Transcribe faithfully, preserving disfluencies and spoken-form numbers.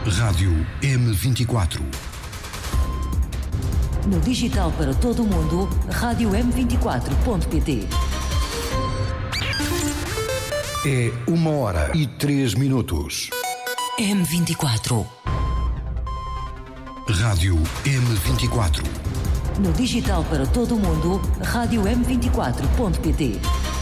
Rádio M vinte e quatro. No digital para todo o mundo, rádio m vinte e quatro ponto pt. É uma hora e três minutos. M vinte e quatro. Rádio M vinte e quatro. No digital para todo o mundo, rádio m vinte e quatro ponto pt.